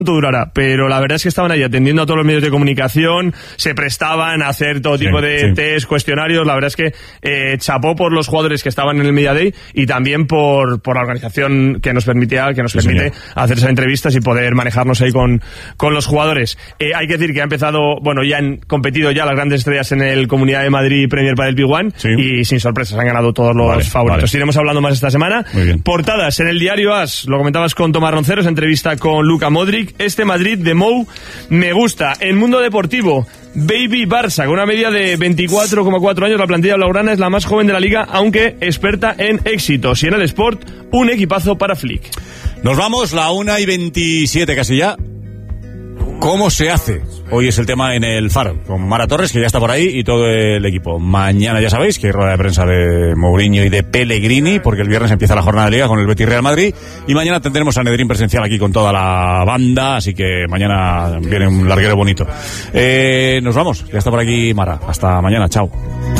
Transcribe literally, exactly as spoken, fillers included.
durará, pero la verdad es que estaban ahí atendiendo a todos los medios de comunicación, se prestaban a hacer todo tipo sí, de sí. test, cuestionarios. La verdad es que eh, chapó por los jugadores que estaban en el Media Day y también por, por la organización que nos permitía, que nos sí, permite señor. hacer esas entrevistas y poder manejarnos ahí con, con los jugadores. Eh, hay que decir que ha empezado, bueno, ya han competido ya las grandes estrellas en el Comunidad de Madrid Premier Padel Big One sí. y sin sorpresas han ganado todos los vale, favoritos. Vale. Iremos hablando más esta semana. Portadas en el diario AS, lo comentabas con Tomás Ronceros, entrevista con Luka Modric. Este Madrid de Mou me gusta. En Mundo Deportivo, Baby Barça, con una media de veinticuatro coma cuatro años, la plantilla blaugrana es la más joven de la liga, aunque experta en éxitos. Y en el Sport, un equipazo para Flick. Nos vamos, la una y veintisiete casi ya. ¿Cómo se hace? Hoy es el tema en el Faro, con Mara Torres, que ya está por ahí, y todo el equipo. Mañana ya sabéis que hay rueda de prensa de Mourinho y de Pellegrini, porque el viernes empieza la jornada de Liga con el Betis Real Madrid, y mañana tendremos a Nedrín presencial aquí con toda la banda, así que mañana viene un larguero bonito. Eh, nos vamos, ya está por aquí Mara. Hasta mañana, chao.